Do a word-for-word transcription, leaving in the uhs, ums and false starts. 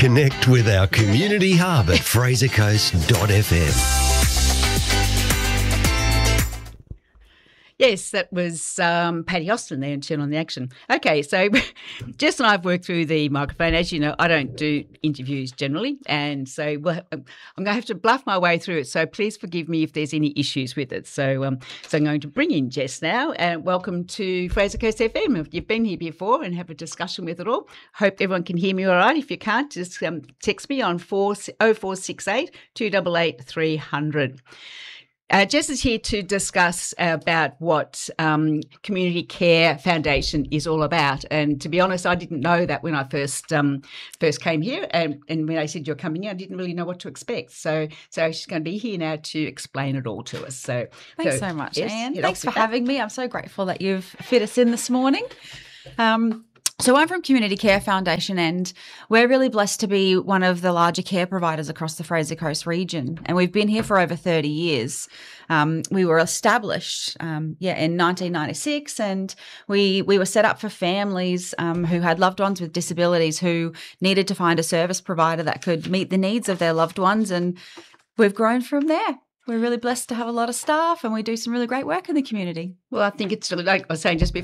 Connect with our community hub at fraser coast dot f m. Yes, that was um, Paddy Austin there in Turn on the Action. Okay, so Jess and I have worked through the microphone. As you know, I don't do interviews generally, and so we'll, I'm going to have to bluff my way through it, so please forgive me if there's any issues with it. So um, so I'm going to bring in Jess now, and welcome to Fraser Coast F M. You've been here before and have a discussion with it all. Hope everyone can hear me all right. If you can't, just um, text me on oh four six eight, two eight eight, three hundred. Uh, Jess is here to discuss about what um, Community Care Foundation is all about. And to be honest, I didn't know that when I first um, first came here. And, and when I said you're coming in, I didn't really know what to expect. So so she's going to be here now to explain it all to us. So Thanks so, so much, yes, Anne. Thanks for having me. I'm so grateful that you've fit us in this morning. Um So I'm from Community Care Foundation, and we're really blessed to be one of the larger care providers across the Fraser Coast region, and we've been here for over thirty years. Um, we were established, um, yeah, in nineteen ninety-six, and we we were set up for families um, who had loved ones with disabilities who needed to find a service provider that could meet the needs of their loved ones, and we've grown from there. We're really blessed to have a lot of staff, and we do some really great work in the community. Well, I think it's like I was saying just before.